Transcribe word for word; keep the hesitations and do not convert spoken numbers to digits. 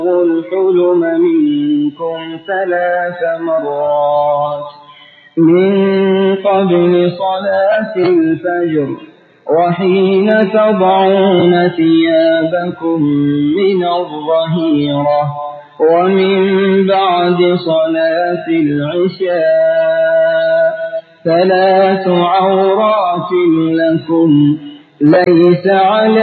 الحلم منكم ثلاث مرات من قبل صلاة الفجر وحين تضعون ثيابكم من الظهيرة ومن بعد صلاة العشاء ثلاث عورات لكم ليس عليكم